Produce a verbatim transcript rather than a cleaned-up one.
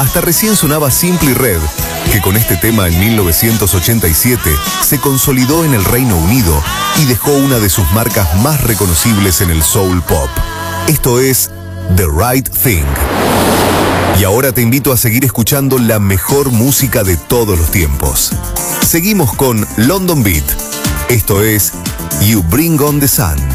Hasta recién sonaba Simply Red, que con este tema en mil novecientos ochenta y siete se consolidó en el Reino Unido y dejó una de sus marcas más reconocibles en el soul pop. Esto es The Right Thing. Y ahora te invito a seguir escuchando la mejor música de todos los tiempos. Seguimos con London Beat. Esto es You Bring On The Sun.